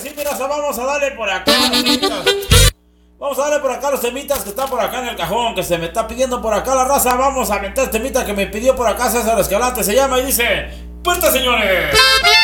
sí, mira, vamos a darle por acá los temitas. Vamos a darle por acá los temitas que están por acá en el cajón, que se me está pidiendo por acá la raza. Vamos a meter el temita que me pidió por acá César Escalante, se llama y dice: ¡Puerta, señores!